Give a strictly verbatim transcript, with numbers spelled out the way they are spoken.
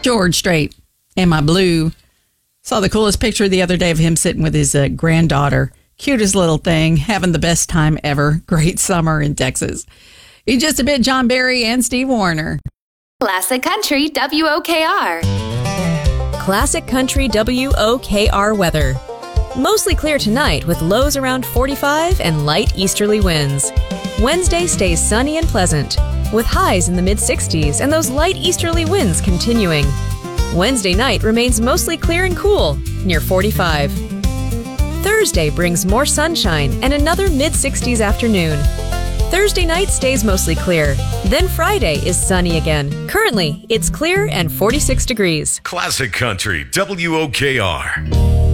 George Strait and my blue. Saw the coolest picture the other day of him sitting with his uh, granddaughter. Cutest little thing, having the best time ever. Great summer in Texas. In just a bit, John Barry and Steve Wariner. Classic Country W O K R. Classic Country W O K R weather. Mostly clear tonight with lows around forty-five and light easterly winds. Wednesday stays sunny and pleasant with highs in the mid sixties and those light easterly winds continuing. Wednesday night remains mostly clear and cool, near forty-five. Thursday brings more sunshine and another mid sixties afternoon. Thursday night stays mostly clear. Then Friday is sunny again. Currently, it's clear and forty-six degrees. Classic Country W O K R.